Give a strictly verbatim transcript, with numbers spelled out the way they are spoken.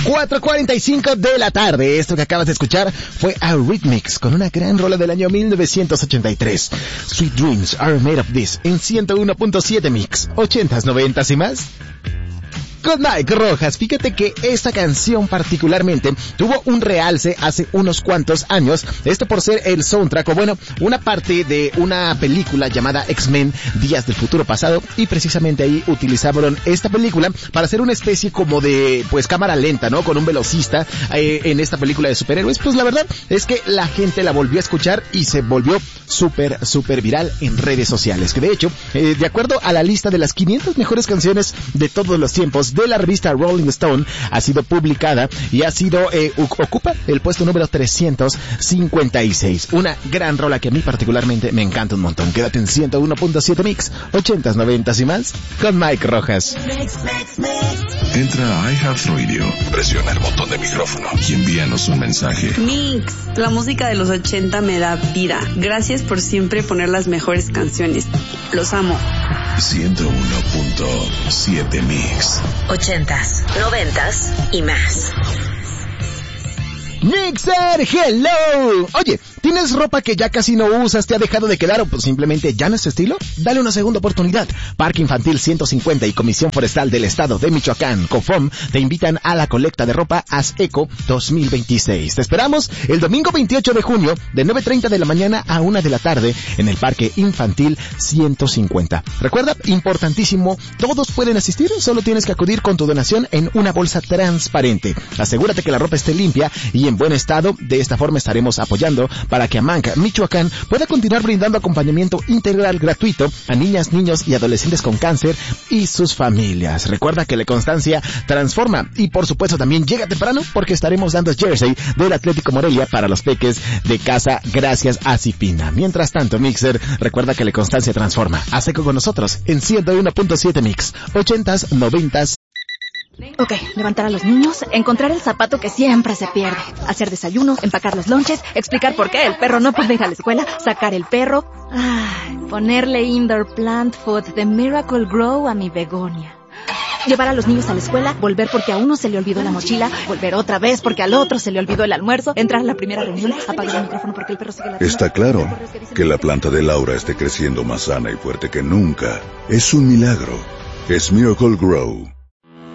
cuatro cuarenta y cinco de la tarde. Esto que acabas de escuchar fue Eurythmics con una gran rola del año mil novecientos ochenta y tres. Sweet Dreams Are Made of This en ciento uno punto siete Mix. ochentas, noventas y más. Con Mike Rojas. Fíjate que esta canción particularmente tuvo un realce hace unos cuantos años, esto por ser el soundtrack, o bueno, una parte de una película llamada X-Men Días del Futuro Pasado, y precisamente ahí utilizaron esta película para hacer una especie como de, pues, cámara lenta, ¿no? Con un velocista eh, en esta película de superhéroes. Pues la verdad es que la gente la volvió a escuchar y se volvió súper, súper viral en redes sociales, que de hecho, eh, de acuerdo a la lista de las quinientas mejores canciones de todos los tiempos de la revista Rolling Stone, ha sido publicada y ha sido, eh, ocupa el puesto número trescientos cincuenta y seis. Una gran rola que a mí particularmente me encanta un montón. Quédate en ciento uno punto siete Mix, ochentas, noventas y más, con Mike Rojas. Entra a iHeartRadio, presiona el botón de micrófono y envíanos un mensaje. Mix, la música de los ochenta me da vida. Gracias por siempre poner las mejores canciones. Los amo. ciento uno punto siete Mix. Ochentas, noventas y más. Mixer, hello. Oye, ¿tienes ropa que ya casi no usas, te ha dejado de quedar o pues simplemente ya no es tu estilo? Dale una segunda oportunidad. Parque Infantil ciento cincuenta y Comisión Forestal del Estado de Michoacán, COFOM, te invitan a la colecta de ropa Haz Eco dos mil veintiséis. Te esperamos el domingo veintiocho de junio de nueve treinta de la mañana a una de la tarde en el Parque Infantil ciento cincuenta. Recuerda, importantísimo, todos pueden asistir, solo tienes que acudir con tu donación en una bolsa transparente. Asegúrate que la ropa esté limpia y en buen estado. De esta forma estaremos apoyando para que Amanca, Michoacán, pueda continuar brindando acompañamiento integral gratuito a niñas, niños y adolescentes con cáncer y sus familias. Recuerda que la constancia transforma y por supuesto también llega temprano porque estaremos dando jersey del Atlético Morelia para los peques de casa gracias a Cipina. Mientras tanto, Mixer, recuerda que la constancia transforma. Haz Eco con nosotros en ciento uno punto siete Mix, ochentas, noventas. Ok, levantar a los niños, encontrar el zapato que siempre se pierde, hacer desayunos, empacar los lonches, explicar por qué el perro no puede ir a la escuela, sacar el perro, ay, ponerle indoor plant food de Miracle Grow a mi begonia. Llevar a los niños a la escuela, volver porque a uno se le olvidó la mochila, volver otra vez porque al otro se le olvidó el almuerzo, entrar a la primera reunión, apagar el micrófono porque el perro sigue la... Está claro que la planta de Laura esté creciendo más sana y fuerte que nunca. Es un milagro. Es Miracle Grow.